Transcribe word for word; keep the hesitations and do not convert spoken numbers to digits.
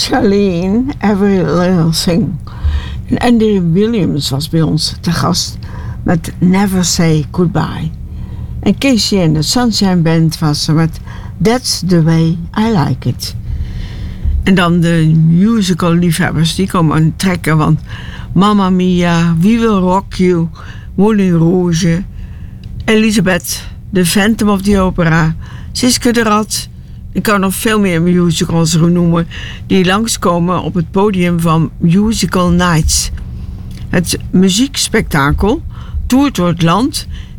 Charlene, Every Little Thing. En Andy Williams was bij ons te gast met Never Say Goodbye. En Casey en de Sunshine Band was er met That's the Way I Like It. En dan de musical liefhebbers, die komen trekken, want Mamma Mia, We Will Rock You, Moulin Rouge, Elisabeth, The Phantom of the Opera, Siske de Rad. Ik kan nog veel meer musicals noemen die langskomen op het podium van Musical Nights. Het muziekspektakel toert door het land